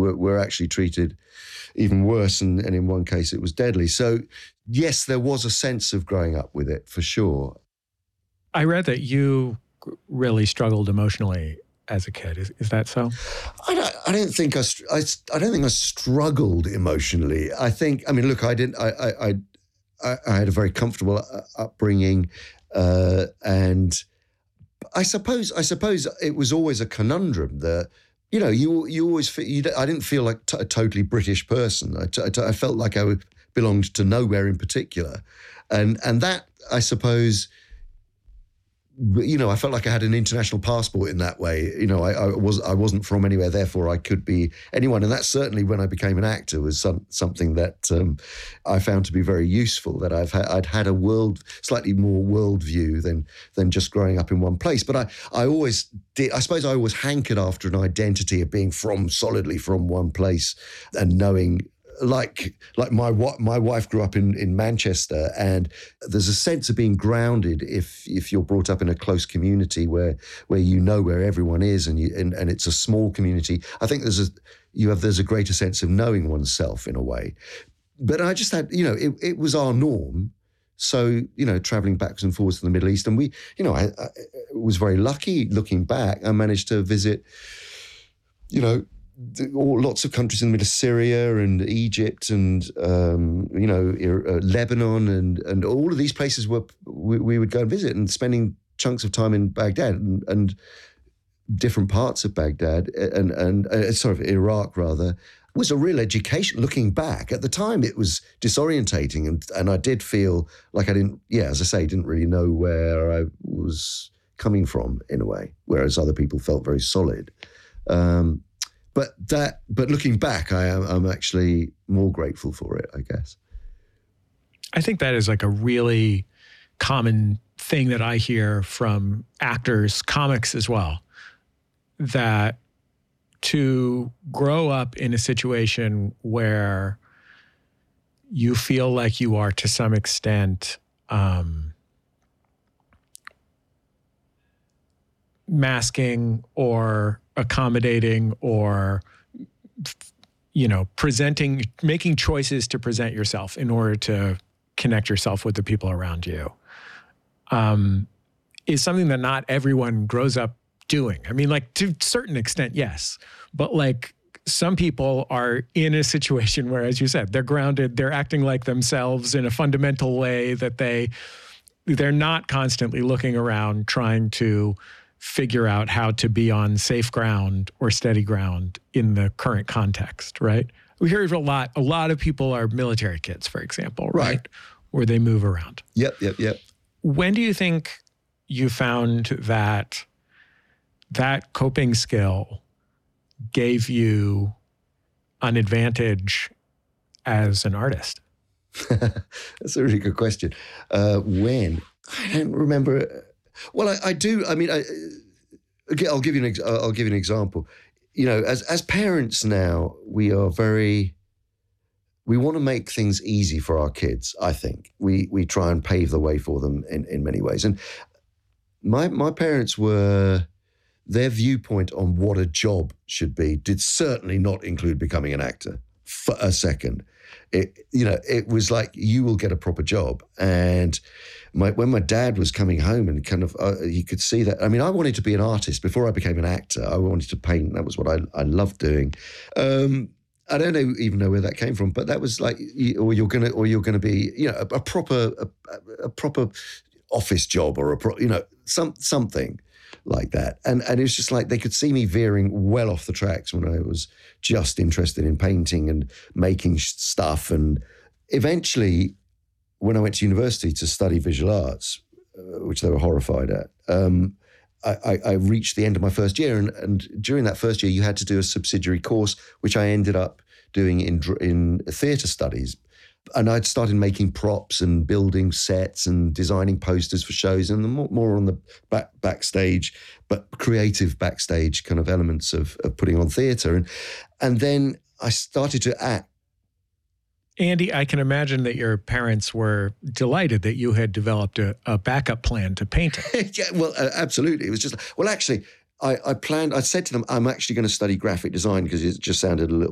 were actually treated even worse, and in one case it was deadly. So yes, there was a sense of growing up with it for sure. I read that you really struggled emotionally as a kid. Is that so? I don't think I struggled emotionally. I mean, look, I didn't. I had a very comfortable upbringing, and I suppose it was always a conundrum that, you know, you always feel, I didn't feel like a totally British person. I felt like I belonged to nowhere in particular, and that, I suppose, you know, I felt like I had an international passport in that way. You know, I wasn't from anywhere, therefore I could be anyone. And that certainly, when I became an actor, was something that I found to be very useful. That I'd had a slightly more worldview than just growing up in one place. But I always did. I suppose I always hankered after an identity of being solidly from one place, and knowing. Like my wife grew up in Manchester, and there's a sense of being grounded if you're brought up in a close community where you know where everyone is, and it's a small community. I think there's a greater sense of knowing oneself in a way. But I just had, you know, it was our norm. So, you know, traveling backwards and forwards to the Middle East, and I was very lucky. Looking back, I managed to visit, you know, lots of countries in the middle of Syria and Egypt and Lebanon and all of these places where we would go and visit, and spending chunks of time in Baghdad and different parts of Baghdad and Iraq rather, was a real education. Looking back at the time, it was disorientating, and I did feel like I didn't really know where I was coming from in a way, whereas other people felt very solid. But looking back, I'm actually more grateful for it, I guess. I think that is like a really common thing that I hear from actors, comics as well, that to grow up in a situation where you feel like you are, to some extent, masking or accommodating or, you know, making choices to present yourself in order to connect yourself with the people around you, is something that not everyone grows up doing. I mean, like, to a certain extent, yes. But like, some people are in a situation where, as you said, they're grounded, they're acting like themselves in a fundamental way, that they're not constantly looking around trying to figure out how to be on safe ground or steady ground in the current context, right? We hear a lot of people are military kids, for example, right? Where they move around. Yep. When do you think you found that coping skill gave you an advantage as an artist? That's a really good question. When? I don't remember. Well, I do. I mean, I'll give you an example. You know, as parents now, we want to make things easy for our kids. I think we try and pave the way for them in many ways. And my parents their viewpoint on what a job should be did certainly not include becoming an actor for a second. It was like, you will get a proper job. And when my dad was coming home, and kind of, you could see that. I mean, I wanted to be an artist before I became an actor. I wanted to paint. That was what I loved doing. I don't even know where that came from, but that was like, or you're gonna be, you know, a proper office job, or something like that. And it was just like, they could see me veering well off the tracks when I was just interested in painting and making stuff. And eventually, when I went to university to study visual arts, which they were horrified at, I reached the end of my first year. And during that first year, you had to do a subsidiary course, which I ended up doing in theatre studies. And I'd started making props and building sets and designing posters for shows, and more on the backstage, but creative backstage kind of elements of putting on theatre. And then I started to act. Andy, I can imagine that your parents were delighted that you had developed a backup plan to painting. Yeah, well, absolutely. It was just, well, actually, I said to them, I'm actually going to study graphic design, because it just sounded a little